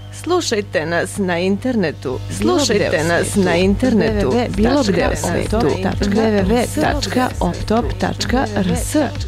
Slušajte nas na internetu. Slušajte nas na internetu. Bilo gde u svetu. www.optop.rs